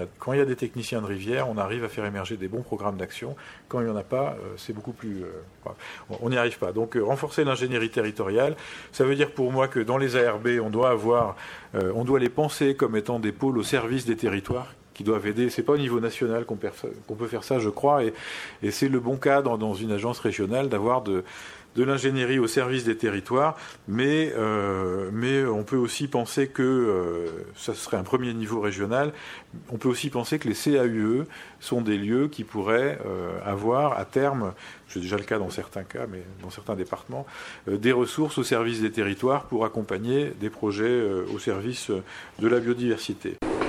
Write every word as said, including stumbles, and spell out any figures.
quand il y a des techniciens de rivière, on arrive à faire émerger des bons programmes d'action. Quand il n'y en a pas, euh, c'est beaucoup plus... Euh, on n'y arrive pas. Donc euh, renforcer l'ingénierie territoriale, ça veut dire pour moi que dans les A R B, on doit avoir, euh, on doit les penser comme étant des pôles au service des territoires qui doivent aider. C'est pas au niveau national qu'on, per, qu'on peut faire ça, je crois, et, et c'est le bon cadre dans une agence régionale d'avoir de... de l'ingénierie au service des territoires, mais, euh, mais on peut aussi penser que, euh, ça serait un premier niveau régional, on peut aussi penser que les C A U E sont des lieux qui pourraient euh, avoir à terme, c'est déjà le cas dans certains cas, mais dans certains départements, euh, des ressources au service des territoires pour accompagner des projets euh, au service de la biodiversité.